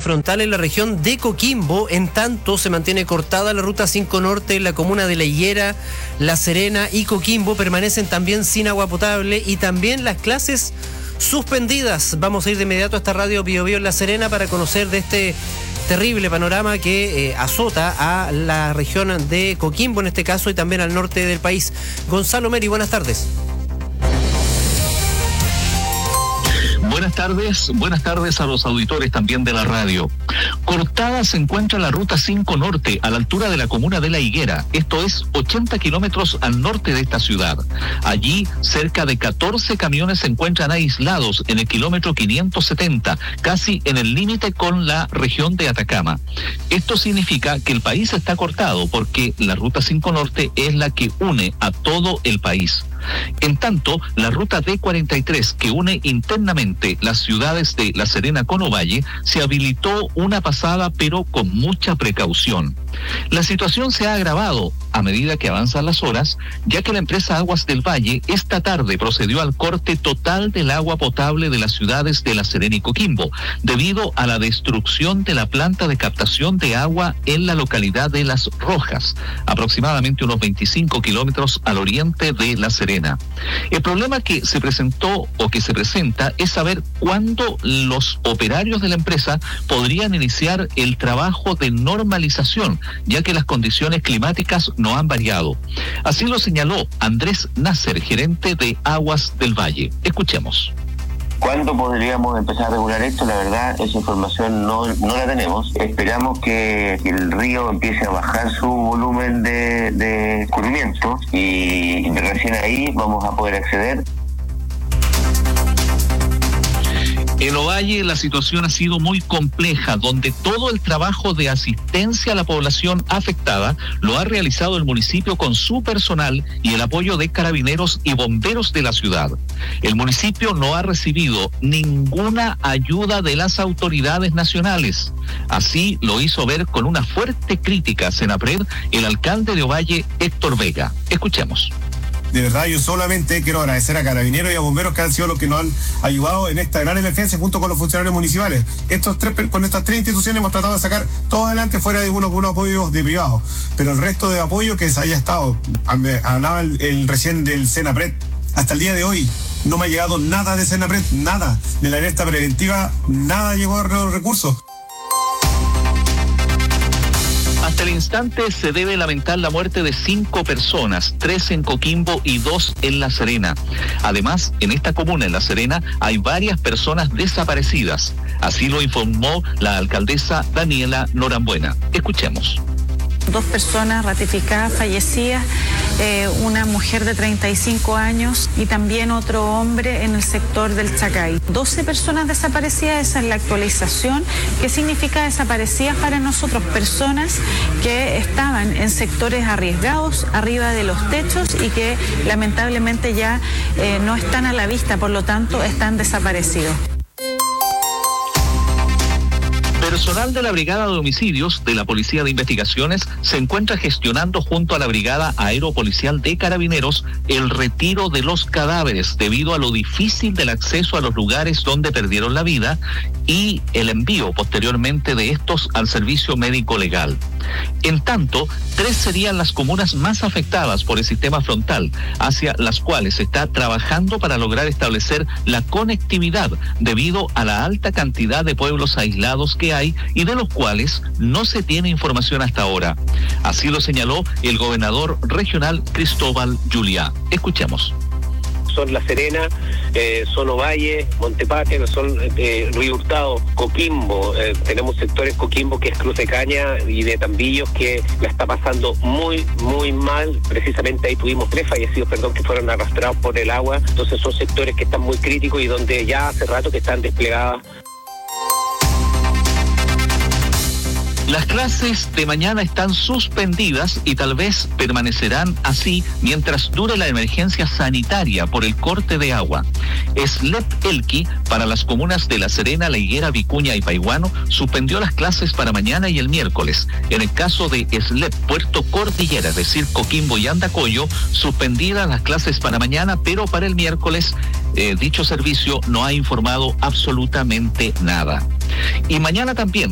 frontal en la región de Coquimbo. En tanto, se mantiene cortada la ruta 5 Norte en la comuna de La Higuera, La Serena y Coquimbo. Permanecen también sin agua potable y también las clases suspendidas. Vamos a ir de inmediato a esta radio Bio Bio en La Serena para conocer de este terrible panorama que azota a la región de Coquimbo en este caso y también al norte del país. Gonzalo Meri, buenas tardes. Buenas tardes a los auditores también de la radio. Cortada se encuentra la ruta 5 Norte a la altura de la comuna de La Higuera, esto es 80 kilómetros al norte de esta ciudad. Allí cerca de 14 camiones se encuentran aislados en el kilómetro 570, casi en el límite con la región de Atacama. Esto significa que el país está cortado porque la ruta 5 Norte es la que une a todo el país. En tanto, la ruta D43 que une internamente las ciudades de La Serena con Ovalle se habilitó una pasada pero con mucha precaución. La situación se ha agravado a medida que avanzan las horas, ya que la empresa Aguas del Valle esta tarde procedió al corte total del agua potable de las ciudades de La Serena y Coquimbo, debido a la destrucción de la planta de captación de agua en la localidad de Las Rojas, aproximadamente unos 25 kilómetros al oriente de La Serena. El problema que se presentó o que se presenta es saber cuándo los operarios de la empresa podrían iniciar el trabajo de normalización, ya que las condiciones climáticas no han variado. Así lo señaló Andrés Nasser, gerente de Aguas del Valle. Escuchemos. ¿Cuándo podríamos empezar a regular esto? La verdad, esa información no la tenemos. Esperamos que el río empiece a bajar su volumen de escurrimiento y recién ahí vamos a poder acceder. En Ovalle la situación ha sido muy compleja, donde todo el trabajo de asistencia a la población afectada lo ha realizado el municipio con su personal y el apoyo de carabineros y bomberos de la ciudad. El municipio no ha recibido ninguna ayuda de las autoridades nacionales. Así lo hizo ver con una fuerte crítica a Senapred el alcalde de Ovalle, Héctor Vega. Escuchemos. De verdad, yo solamente quiero agradecer a Carabineros y a Bomberos que han sido los que nos han ayudado en esta gran emergencia junto con los funcionarios municipales. Con estas tres instituciones hemos tratado de sacar todo adelante fuera de unos apoyos de privados. Pero el resto de apoyo que se haya estado, hablaba el recién del Senapred, hasta el día de hoy no me ha llegado nada de Senapred, nada. De la alerta preventiva, nada llegó a los recursos. Hasta el instante se debe lamentar la muerte de 5 personas, 3 en Coquimbo y 2 en La Serena. Además, en esta comuna, en La Serena, hay varias personas desaparecidas. Así lo informó la alcaldesa Daniela Norambuena. Escuchemos. 2 personas ratificadas, fallecidas, una mujer de 35 años y también otro hombre en el sector del Chacay. 12 personas desaparecidas, esa es la actualización. ¿Qué significa desaparecidas para nosotros? Personas que estaban en sectores arriesgados, arriba de los techos y que lamentablemente ya no están a la vista, por lo tanto están desaparecidos. Personal de la Brigada de Homicidios de la Policía de Investigaciones se encuentra gestionando junto a la Brigada Aeropolicial de Carabineros el retiro de los cadáveres debido a lo difícil del acceso a los lugares donde perdieron la vida y el envío posteriormente de estos al servicio médico legal. En tanto, 3 serían las comunas más afectadas por el sistema frontal, hacia las cuales se está trabajando para lograr establecer la conectividad debido a la alta cantidad de pueblos aislados que hay y de los cuales no se tiene información hasta ahora. Así lo señaló el gobernador regional Cristóbal Juliá. Escuchemos. Son La Serena, son Ovalle, Montepatria, son Río Hurtado, Coquimbo. Tenemos sectores Coquimbo que es Cruz de Caña y de Tambillos que la está pasando muy, muy mal. Precisamente ahí tuvimos 3 fallecidos, que fueron arrastrados por el agua. Entonces son sectores que están muy críticos y donde ya hace rato que están desplegadas. Las clases de mañana están suspendidas y tal vez permanecerán así mientras dure la emergencia sanitaria por el corte de agua. SLEP Elqui, para las comunas de La Serena, La Higuera, Vicuña y Paihuano, suspendió las clases para mañana y el miércoles. En el caso de SLEP Puerto Cordillera, es decir, Coquimbo y Andacollo, suspendidas las clases para mañana, pero para el miércoles dicho servicio no ha informado absolutamente nada. Y mañana también